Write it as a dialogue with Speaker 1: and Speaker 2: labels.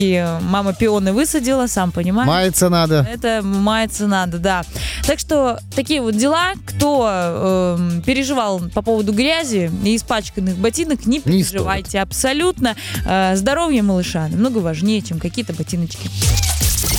Speaker 1: И мама пионы высадила, сам понимаешь.
Speaker 2: Маяться надо.
Speaker 1: Это маяться надо, да. Так что такие вот дела. Кто переживал по поводу грязи и испачканных ботинок, не переживайте абсолютно. Здоровье малыша намного важнее, чем какие-то ботиночки.